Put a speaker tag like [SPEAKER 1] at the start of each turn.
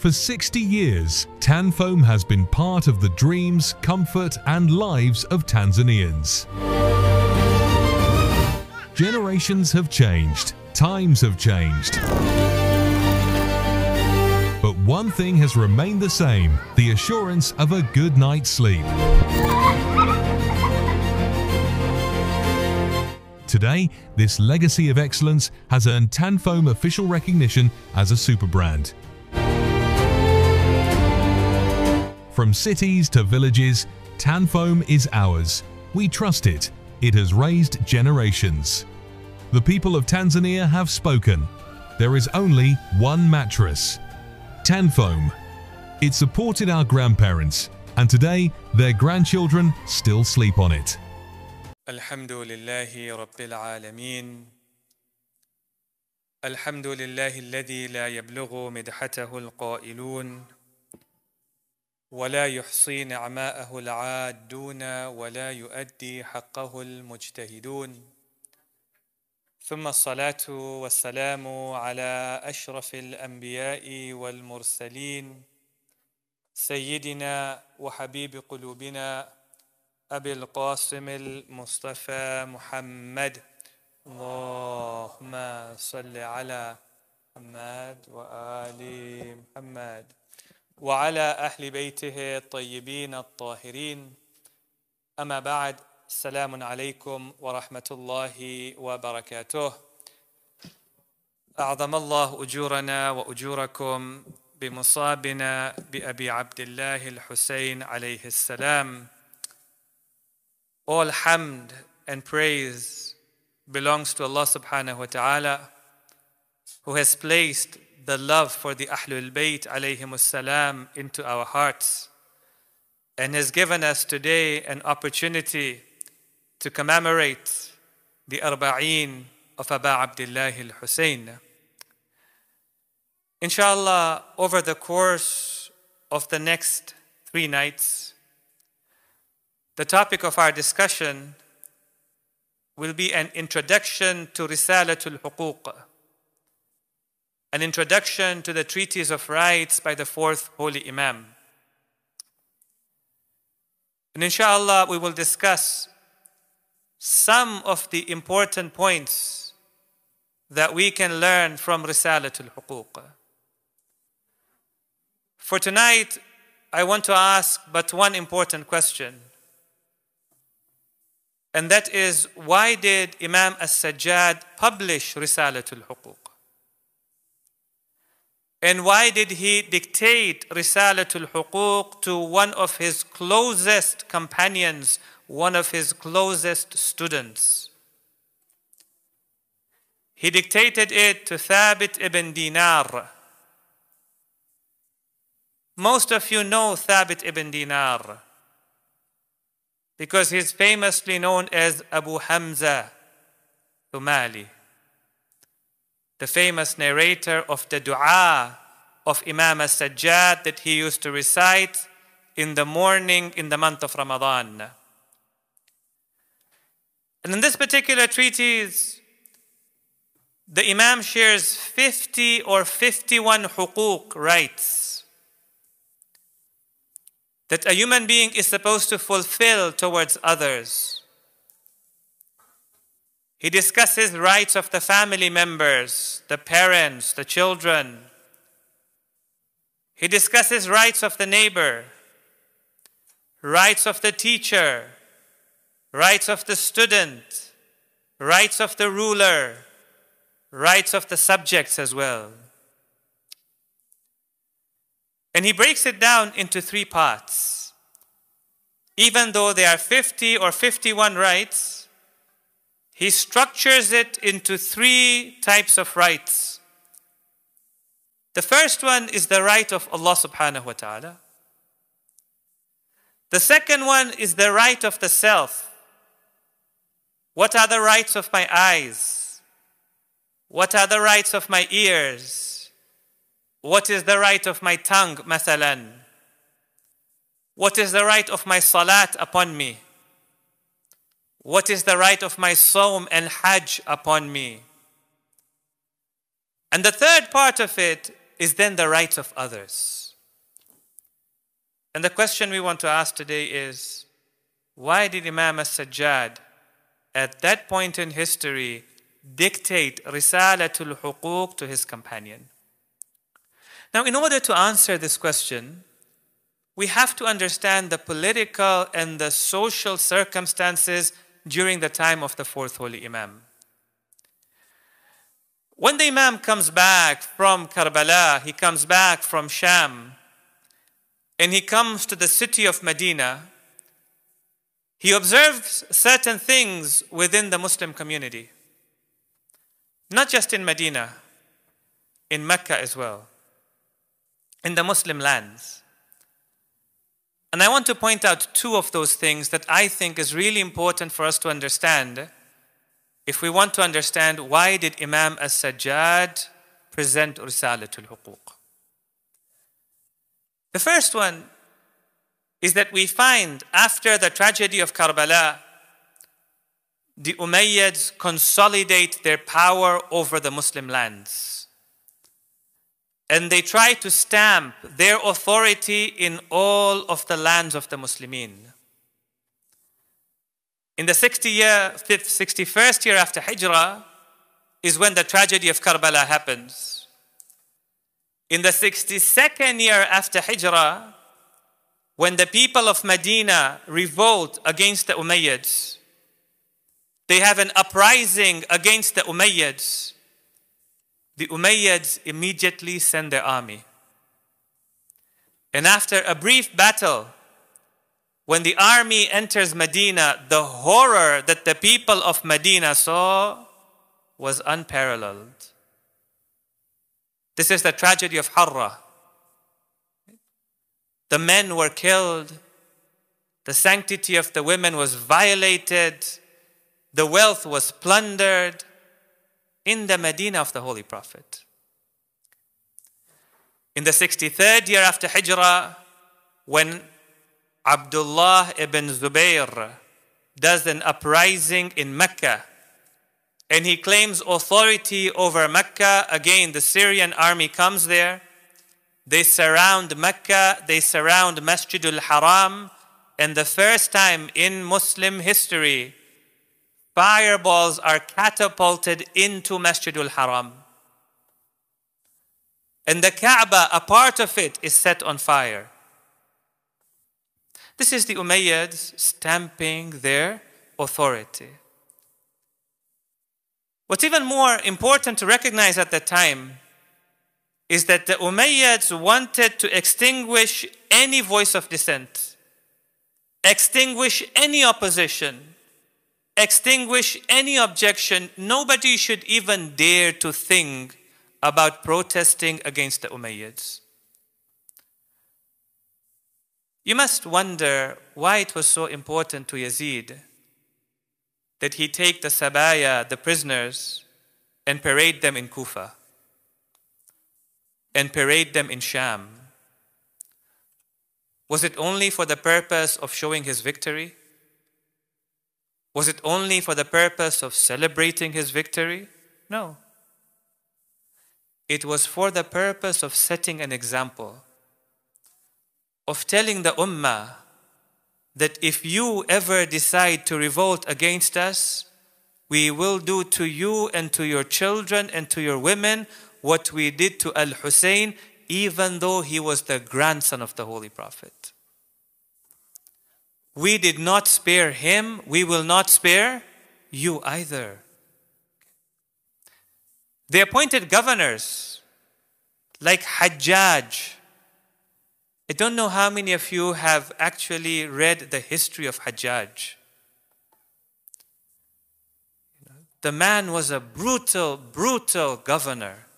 [SPEAKER 1] For 60 years, Tanfoam has been part of the dreams, comfort and lives of Tanzanians. Generations have changed, times have changed. But one thing has remained the same, the assurance of a good night's sleep. Today, this legacy of excellence has earned Tanfoam official recognition as a super brand. From cities to villages, Tanfoam is ours. We trust it. It has raised generations. The people of Tanzania have spoken. There is only one mattress, Tanfoam. It supported our grandparents, and today their grandchildren still sleep on it.
[SPEAKER 2] الحمد لله رب العالمين. الحمد لله الذي لا يبلغ مدحته القائلون ولا يحصي نعماءه العادون ولا يؤدي حقه المجتهدون. ثم الصلاة والسلام على أشرف الأنبياء والمرسلين سيدنا وحبيب قلوبنا أبي القاسم المصطفى محمد. اللهم صل على محمد وآل محمد وعلى أهل بيته الطيبين الطاهرين. أما بعد، السلام عليكم ورحمة الله وبركاته. أعظم الله أجورنا وأجوركم بمصابنا بأبي عبد الله الحسين عليه السلام. All hamd and praise belongs to Allah subhanahu wa ta'ala, who has placed the love for the Ahlul Bayt alayhimus salam into our hearts and has given us today an opportunity to commemorate the Arba'een of Aba Abdullah al-Husayn. Inshallah, over the course of the next 3 nights, the topic of our discussion will be an introduction to Risalatul Huquq, an introduction to the Treatise of Rights by the 4th Holy Imam. And inshallah, we will discuss some of the important points that we can learn from Risalatul Huquq. For tonight, I want to ask but one important question. And that is, why did Imam As-Sajjad publish Risalatul Huquq? And why did he dictate Risalatul Huquq to one of his closest companions, one of his closest students? He dictated it to Thabit ibn Dinar. Most of you know Thabit ibn Dinar, because he's famously known as Abu Hamza Thumali, the famous narrator of the dua of Imam As-Sajjad that he used to recite in the morning in the month of Ramadan. And in this particular treatise, the Imam shares 50 or 51 huquq, rights, that a human being is supposed to fulfill towards others. He discusses rights of the family members, the parents, the children. He discusses rights of the neighbor, rights of the teacher, rights of the student, rights of the ruler, rights of the subjects as well. And he breaks it down into 3 parts. Even though there are 50 or 51 rights, he structures it into 3 types of rights. The first one is the right of Allah subhanahu wa ta'ala. The second one is the right of the self. What are the rights of my eyes? What are the rights of my ears? What is the right of my tongue, mathalan? What is the right of my salat upon me? What is the right of my sawm and hajj upon me? And the third part of it is then the rights of others. And the question we want to ask today is, why did Imam as-Sajjad at that point in history dictate Risalatul Huquq to his companion? Now, in order to answer this question, we have to understand the political and the social circumstances during the time of the fourth Holy Imam. When the Imam comes back from Karbala, he comes back from Sham, and he comes to the city of Medina, he observes certain things within the Muslim community. Not just in Medina, in Mecca as well, in the Muslim lands. And I want to point out two of those things that I think is really important for us to understand if we want to understand why did Imam as-Sajjad present Risalatul Huquq. The first one is that we find after the tragedy of Karbala, the Umayyads consolidate their power over the Muslim lands. And they try to stamp their authority in all of the lands of the Muslimin. In the 61st year after Hijrah is when the tragedy of Karbala happens. In the 62nd year after Hijrah, when the people of Medina revolt against the Umayyads, they have an uprising against the Umayyads. The Umayyads immediately send their army. And after a brief battle, when the army enters Medina, the horror that the people of Medina saw was unparalleled. This is the tragedy of Harra. The men were killed. The sanctity of the women was violated. The wealth was plundered in the Medina of the Holy Prophet. In the 63rd year after Hijrah, when Abdullah ibn Zubayr does an uprising in Mecca, and he claims authority over Mecca, again the Syrian army comes there, they surround Mecca, they surround Masjidul Haram, and the first time in Muslim history, fireballs are catapulted into Masjidul Haram. And the Kaaba, a part of it, is set on fire. This is the Umayyads stamping their authority. What's even more important to recognize at that time is that the Umayyads wanted to extinguish any voice of dissent, extinguish any opposition, extinguish any objection. Nobody should even dare to think about protesting against the Umayyads. You must wonder why it was so important to Yazid that he take the Sabaya, the prisoners, and parade them in Kufa, and parade them in Sham. Was it only for the purpose of showing his victory? Was it only for the purpose of celebrating his victory? No. It was for the purpose of setting an example, of telling the Ummah that if you ever decide to revolt against us, we will do to you and to your children and to your women what we did to Al-Hussein, even though he was the grandson of the Holy Prophet. We did not spare him, we will not spare you either. They appointed governors like Hajjaj. I don't know how many of you have actually read the history of Hajjaj. The man was a brutal, brutal governor.